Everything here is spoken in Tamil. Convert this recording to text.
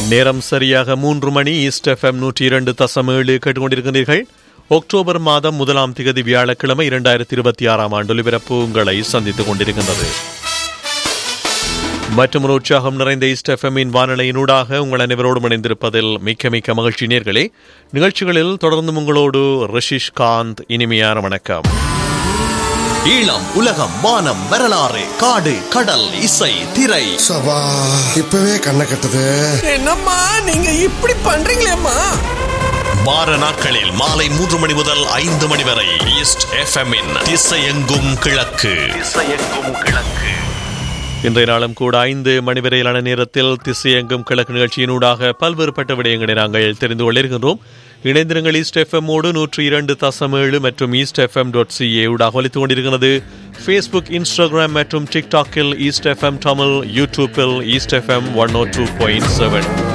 நேரம் சரியாக 3 மணி. ஈஸ்ட் எஃப்எம் 102.7 கேட்டுக்கொண்டிருக்கிறீர்கள். அக்டோபர் மாதம் 1ஆம் திகதி வியாழக்கிழமை 2026 ஆண்டு ஒலிபரப்பு உங்களை சந்தித்துக் கொண்டிருக்கின்றது. மற்றும் ஒரு உற்சாகம் நிறைந்த ஈஸ்ட் எஃப்எம்மின் வானொலியினூடாக உங்கள் அனைவரோடும் இணைந்திருப்பதில் மிக்க மிக்க மகிழ்ச்சி. நேர்களே, நிகழ்ச்சிகளில் தொடர்ந்து உங்களோடு ரிஷிஷ் காந்த். இனிமையான வணக்கம். ஈழம், உலகம், வானம், வரலாறு, காடு, கடல், இசை, திரை. சபா இப்பவே கண்ணை கட்டுது. என்னம்மா நீங்க இப்படி பண்றீங்களேம்மா? வார நாட்களில் மாலை 3 மணி முதல் 5 மணி வரை ஈஸ்ட் எஃப்எம்மின் திசையெங்கும் கிழக்கு. இன்றைய நாளும் கூட 5 மணி வரையிலான நேரத்தில் திசையெங்கும் கிழக்கு நிகழ்ச்சியினூடாக பல்வேறுபட்ட விடயங்களை நாங்கள் தெரிந்து கொள்ளிருக்கின்றோம். இணைந்திருங்கள். ஈஸ்ட் எஃப்எம் 102.7 மற்றும் ஈஸ்ட் எஃப்எம்.ca ஊடாக ஒலித்துக் கொண்டிருக்கிறது. ஃபேஸ்புக், இன்ஸ்டாகிராம் மற்றும் டிக்டாக்கில் ஈஸ்ட் எஃப்எம் தமிழ், யூடியூப்பில் ஈஸ்ட் எஃப்எம் 102.7.